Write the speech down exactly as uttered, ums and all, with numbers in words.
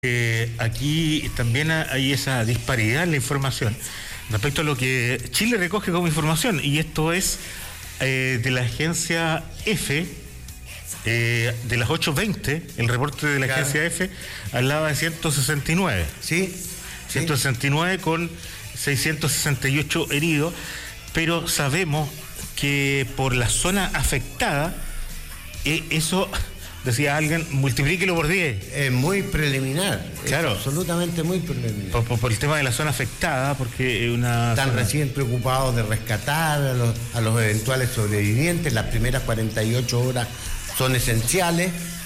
Eh, aquí también hay esa disparidad en la información respecto a lo que Chile recoge como información, y esto es eh, de la agencia EFE, eh, de las ocho veinte, el reporte de la claro. agencia EFE hablaba de ciento sesenta y nueve. Sí. ciento sesenta y nueve sí. Con seiscientos sesenta y ocho heridos, pero sabemos que por la zona afectada, eh, eso... Decía alguien, multiplíquelo por diez. Es muy preliminar. Claro. Es absolutamente muy preliminar. Por, por, por el tema de la zona afectada, porque una... Están zona... recién preocupados de rescatar a los, a los eventuales sobrevivientes. Las primeras cuarenta y ocho horas son esenciales.